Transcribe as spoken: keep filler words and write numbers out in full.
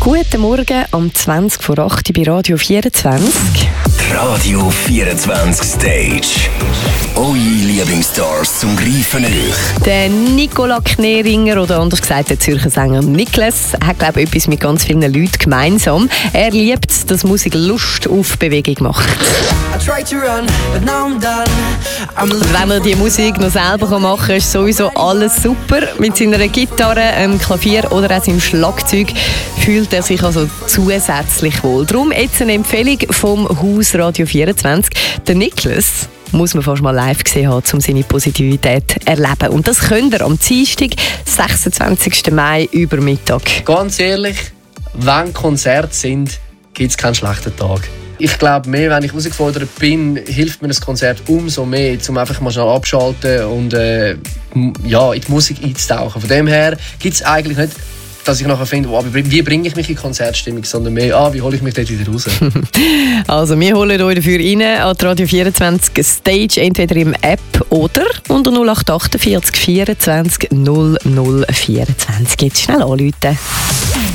Guten Morgen, am zwanzig vor acht bei Radio vierundzwanzig. Radio vierundzwanzig Stage. Eure Lieblingsstars zum Greifen euch. Der Nicola Kneringer, oder anders gesagt der Zürcher Sänger Niklas, hat, glaube ich, etwas mit ganz vielen Leuten gemeinsam. Er liebt es, dass Musik Lust auf Bewegung macht. Und wenn er die Musik noch selber machen kann, ist sowieso alles super. Mit seiner Gitarre, einem Klavier oder auch seinem Schlagzeug fühlt er sich also zusätzlich wohl. Darum jetzt eine Empfehlung vom Haus Radio vierundzwanzig. Der Niklas muss man fast mal live gesehen haben, um seine Positivität zu erleben. Und das könnt ihr am Dienstag, sechsundzwanzigsten Mai, über Mittag. Ganz ehrlich, wenn Konzerte sind, gibt es keinen schlechten Tag. Ich glaube mehr, wenn ich herausgefordert bin, hilft mir das Konzert umso mehr, um einfach mal schnell abschalten und äh, ja, in die Musik einzutauchen. Von dem her gibt es eigentlich nicht, dass ich nachher finde, wow, wie bringe ich mich in Konzertstimmung, sondern mehr, ah, wie hole ich mich dort wieder raus. Also wir holen euch dafür rein an die Radio vierundzwanzig Stage, entweder im App oder unter null acht acht acht vier vierundzwanzig null null vierundzwanzig. Jetzt schnell anrufen.